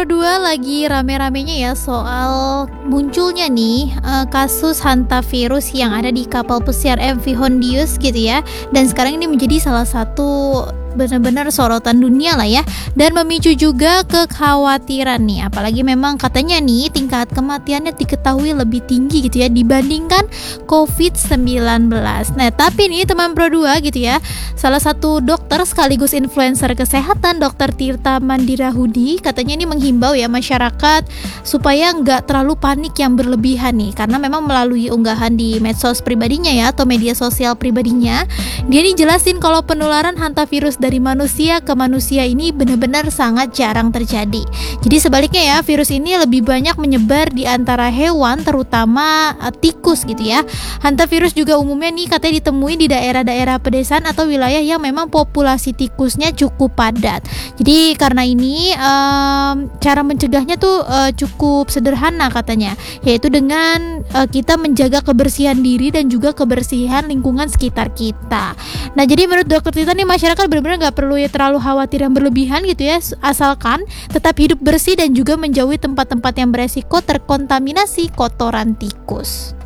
Pro 2 lagi rame-ramenya ya soal munculnya nih kasus hantavirus yang ada di kapal pesiar MV Hondius gitu ya. Dan sekarang ini menjadi salah satu benar-benar sorotan dunia lah ya, dan memicu juga kekhawatiran nih, apalagi memang katanya nih tingkat kematiannya diketahui lebih tinggi gitu ya dibandingkan COVID-19. Nah tapi nih teman Pro 2 gitu ya, salah satu dokter sekaligus influencer kesehatan Dr. Tirta Mandirahudi katanya ini menghimbau ya masyarakat supaya nggak terlalu panik yang berlebihan nih, karena memang melalui unggahan di medsos pribadinya ya atau media sosial pribadinya, dia nih jelasin kalau penularan hantavirus dari manusia ke manusia ini benar-benar sangat jarang terjadi. Jadi sebaliknya ya, virus ini lebih banyak menyebar di antara hewan, terutama tikus gitu ya. Hantavirus juga umumnya nih katanya ditemui di daerah-daerah pedesaan atau wilayah yang memang populasi tikusnya cukup padat. Jadi karena ini cara mencegahnya tuh cukup sederhana katanya, yaitu dengan kita menjaga kebersihan diri dan juga kebersihan lingkungan sekitar kita. Nah jadi menurut dokter Tita nih, masyarakat benar-benar nggak perlu ya terlalu khawatir yang berlebihan gitu ya, asalkan tetap hidup bersih dan juga menjauhi tempat-tempat yang beresiko terkontaminasi kotoran tikus.